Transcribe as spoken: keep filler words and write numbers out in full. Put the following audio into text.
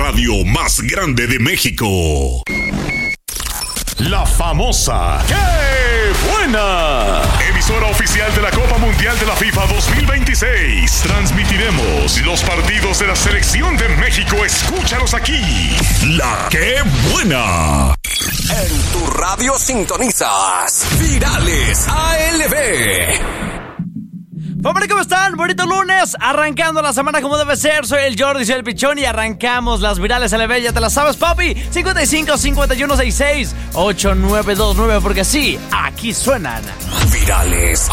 radio más grande de México. La famosa ¡Qué buena! Emisora oficial de la Copa Mundial de la FIFA dos mil veintiséis. Transmitiremos los partidos de la Selección de México. Escúchalos aquí. La ¡Qué buena! En tu radio sintonizas Virales A L B. Familia, ¿cómo están? Bonito lunes, arrancando la semana como debe ser. Soy el Jordi, soy el Pichón y arrancamos las Virales A L B. Ya te las sabes, papi. cincuenta y cinco, cincuenta y uno, sesenta y seis, ochenta y nueve veintinueve, porque sí, aquí suenan Virales